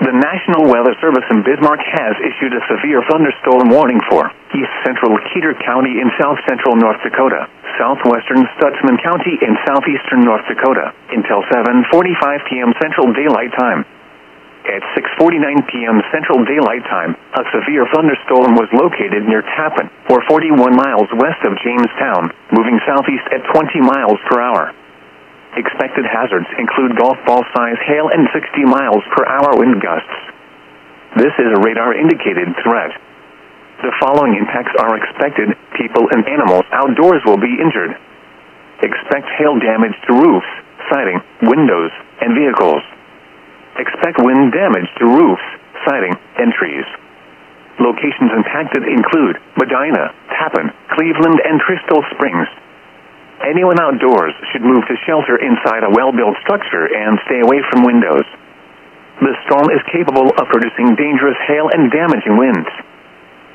The National Weather Service in Bismarck has issued a severe thunderstorm warning for east central Keyter County in south central North Dakota, southwestern Stutsman County in southeastern North Dakota, until 7:45 p.m. Central Daylight Time. At 6:49 p.m. Central Daylight Time, a severe thunderstorm was located near Tappan, or 41 miles west of Jamestown, moving southeast at 20 miles per hour. Expected hazards include golf ball-size hail and 60 miles per hour wind gusts. This is a radar-indicated threat. The following impacts are expected: people and animals outdoors will be injured. Expect hail damage to roofs, siding, windows, and vehicles. Expect wind damage to roofs, siding, and trees. Locations impacted include Medina, Tappan, Cleveland, and Crystal Springs. Anyone outdoors should move to shelter inside a well-built structure and stay away from windows. The storm is capable of producing dangerous hail and damaging winds.